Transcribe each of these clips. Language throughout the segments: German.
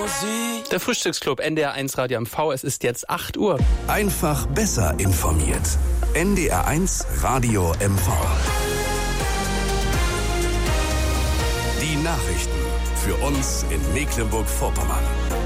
Der Frühstücksclub NDR1 Radio MV. Es ist jetzt 8 Uhr. Einfach besser informiert. NDR1 Radio MV. Die Nachrichten für uns in Mecklenburg-Vorpommern.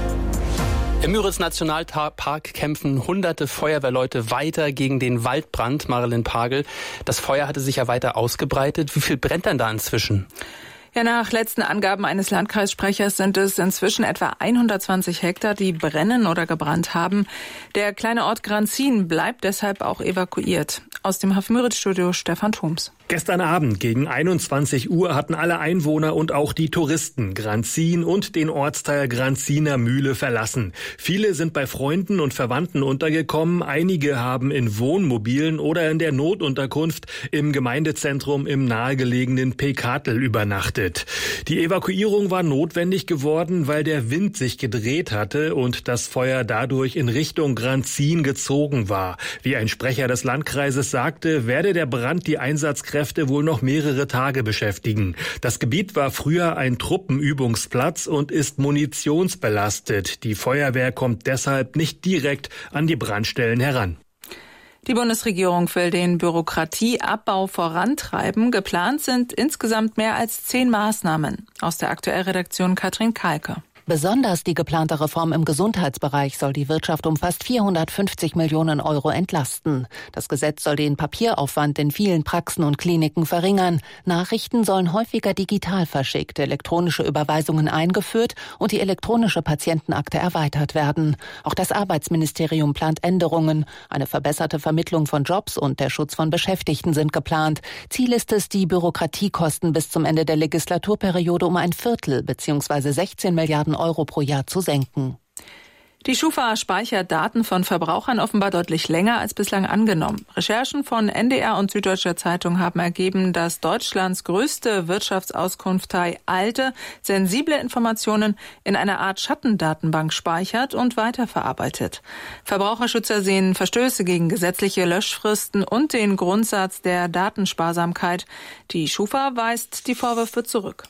Im Müritz-Nationalpark kämpfen hunderte Feuerwehrleute weiter gegen den Waldbrand. Marilyn Pagel, das Feuer hatte sich ja weiter ausgebreitet. Wie viel brennt denn da inzwischen? Ja, nach letzten Angaben eines Landkreissprechers sind es inzwischen etwa 120 Hektar, die brennen oder gebrannt haben. Der kleine Ort Granzin bleibt deshalb auch evakuiert. Aus dem Müritz-Studio Stefan Thoms. Gestern Abend gegen 21 Uhr hatten alle Einwohner und auch die Touristen Granzin und den Ortsteil Granziner Mühle verlassen. Viele sind bei Freunden und Verwandten untergekommen. Einige haben in Wohnmobilen oder in der Notunterkunft im Gemeindezentrum im nahegelegenen Pekatel übernachtet. Die Evakuierung war notwendig geworden, weil der Wind sich gedreht hatte und das Feuer dadurch in Richtung Granzin gezogen war. Wie ein Sprecher des Landkreises sagte, werde der Brand die Einsatzkräfte wohl noch mehrere Tage beschäftigen. Das Gebiet war früher ein Truppenübungsplatz und ist munitionsbelastet. Die Feuerwehr kommt deshalb nicht direkt an die Brandstellen heran. Die Bundesregierung will den Bürokratieabbau vorantreiben. Geplant sind insgesamt mehr als 10 Maßnahmen. Aus der Aktuellredaktion Katrin Kalke. Besonders die geplante Reform im Gesundheitsbereich soll die Wirtschaft um fast 450 Millionen Euro entlasten. Das Gesetz soll den Papieraufwand in vielen Praxen und Kliniken verringern. Nachrichten sollen häufiger digital verschickt, elektronische Überweisungen eingeführt und die elektronische Patientenakte erweitert werden. Auch das Arbeitsministerium plant Änderungen. Eine verbesserte Vermittlung von Jobs und der Schutz von Beschäftigten sind geplant. Ziel ist es, die Bürokratiekosten bis zum Ende der Legislaturperiode um 1/4 bzw. 16 Milliarden Euro pro Jahr zu senken. Die Schufa speichert Daten von Verbrauchern offenbar deutlich länger als bislang angenommen. Recherchen von NDR und Süddeutscher Zeitung haben ergeben, dass Deutschlands größte Wirtschaftsauskunftei ALTE sensible Informationen in einer Art Schattendatenbank speichert und weiterverarbeitet. Verbraucherschützer sehen Verstöße gegen gesetzliche Löschfristen und den Grundsatz der Datensparsamkeit. Die Schufa weist die Vorwürfe zurück.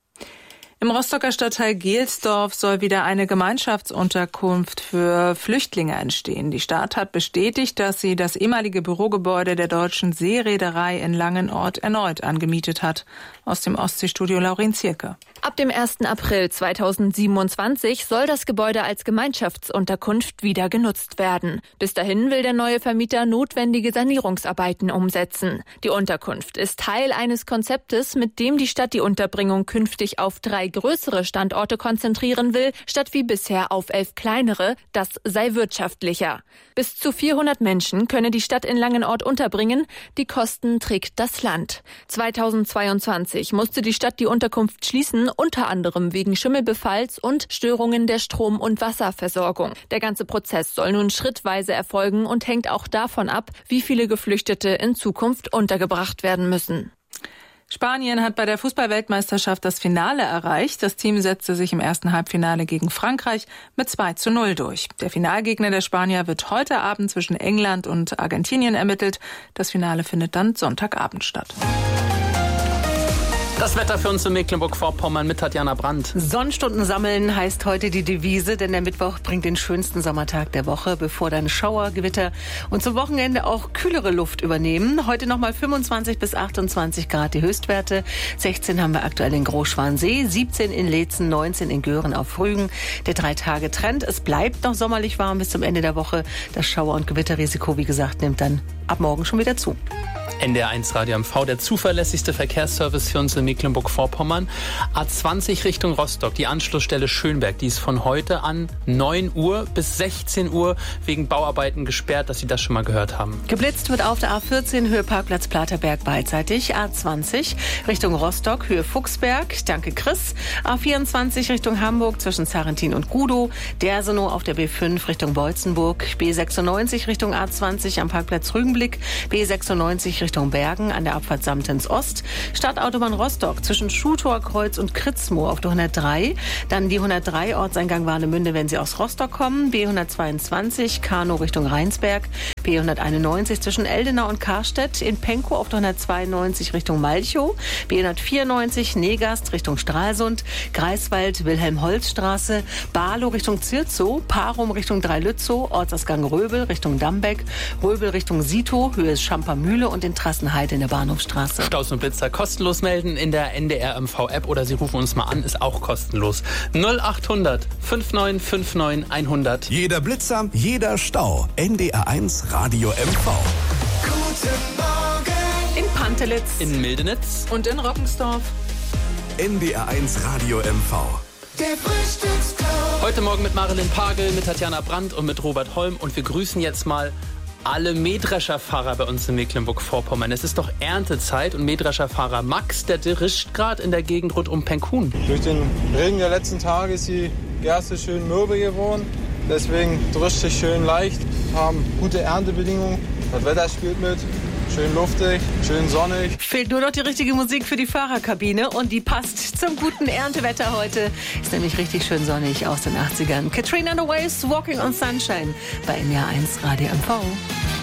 Im Rostocker Stadtteil Gelsdorf soll wieder eine Gemeinschaftsunterkunft für Flüchtlinge entstehen. Die Stadt hat bestätigt, dass sie das ehemalige Bürogebäude der Deutschen Seereederei in Langenort erneut angemietet hat. Aus dem Ostseestudio Laurin Zierke. Ab dem 1. April 2027 soll das Gebäude als Gemeinschaftsunterkunft wieder genutzt werden. Bis dahin will der neue Vermieter notwendige Sanierungsarbeiten umsetzen. Die Unterkunft ist Teil eines Konzeptes, mit dem die Stadt die Unterbringung künftig auf 3 größere Standorte konzentrieren will, statt wie bisher auf 11 kleinere. Das sei wirtschaftlicher. Bis zu 400 Menschen könne die Stadt in Langenort unterbringen. Die Kosten trägt das Land. 2022 musste die Stadt die Unterkunft schließen, unter anderem wegen Schimmelbefalls und Störungen der Strom- und Wasserversorgung. Der ganze Prozess soll nun schrittweise erfolgen und hängt auch davon ab, wie viele Geflüchtete in Zukunft untergebracht werden müssen. Spanien hat bei der Fußball-Weltmeisterschaft das Finale erreicht. Das Team setzte sich im ersten Halbfinale gegen Frankreich mit 2:0 durch. Der Finalgegner der Spanier wird heute Abend zwischen England und Argentinien ermittelt. Das Finale findet dann Sonntagabend statt. Das Wetter für uns in Mecklenburg-Vorpommern mit Tatjana Brandt. Sonnenstunden sammeln heißt heute die Devise, denn der Mittwoch bringt den schönsten Sommertag der Woche, bevor dann Schauer, Gewitter und zum Wochenende auch kühlere Luft übernehmen. Heute nochmal 25 bis 28 Grad die Höchstwerte. 16 haben wir aktuell in Großschwansee, 17 in Leetzen, 19 in Göhren auf Rügen. Der 3-Tage-Trend. Es bleibt noch sommerlich warm bis zum Ende der Woche. Das Schauer- und Gewitterrisiko, wie gesagt, nimmt dann ab morgen schon wieder zu. NDR1 Radio MV, der zuverlässigste Verkehrsservice für uns in Mecklenburg-Vorpommern. A20 Richtung Rostock, die Anschlussstelle Schönberg, die ist von heute an 9 Uhr bis 16 Uhr wegen Bauarbeiten gesperrt, dass Sie das schon mal gehört haben. Geblitzt wird auf der A14 Höhe Parkplatz Platerberg beidseitig. A20 Richtung Rostock, Höhe Fuchsberg, danke Chris. A24 Richtung Hamburg zwischen Sarrentin und Gudow. Dersenow auf der B5 Richtung Beutzenburg. B96 Richtung A20 am Parkplatz Rügenblick. B96 Richtung Bergen an der Abfahrt Samtens Ost. Stadtautobahn Rostock zwischen Schuhtorkreuz und Kritzmoor auf der 103. Dann die 103 Ortseingang Warnemünde, wenn Sie aus Rostock kommen. B122 Kanow Richtung Rheinsberg. B191 zwischen Eldenau und Karstedt, in Pankow auf der 192 Richtung Malchow, B194 Negast Richtung Stralsund, Greifswald Wilhelm-Holz-Straße, Barlow Richtung Zirzow, Parum Richtung Dreilützow, Ortsausgang Röbel Richtung Dambeck, Röbel Richtung Sitow, Höhe Schampermühle und in Trassenheide in der Bahnhofstraße. Staus und Blitzer kostenlos melden in der NDR MV-App oder Sie rufen uns mal an, ist auch kostenlos. 0800 5959 100. Jeder Blitzer, jeder Stau. NDR1 Radio MV. Guten Morgen In Pantelitz, In Mildenitz. Und in Rockensdorf. NDR1 Radio MV. Der Frühstücksclub. Heute Morgen mit Marilyn Pagel, mit Tatjana Brandt und mit Robert Holm. Und wir grüßen jetzt mal alle Mähdrescherfahrer bei uns in Mecklenburg-Vorpommern. Es ist doch Erntezeit und Mähdrescherfahrer Max, der drischt gerade in der Gegend rund um Penkhuhn. Durch den Regen der letzten Tage ist die Gerste schön mürbe geworden. Deswegen drischt sich schön leicht, haben gute Erntebedingungen. Das Wetter spielt mit, schön luftig, schön sonnig. fehlt nur noch die richtige Musik für die Fahrerkabine und die passt zum guten Erntewetter heute. Ist nämlich richtig schön sonnig aus den 80ern. Katrina and the Waves, Walking on Sunshine bei NDR1 Radio MV.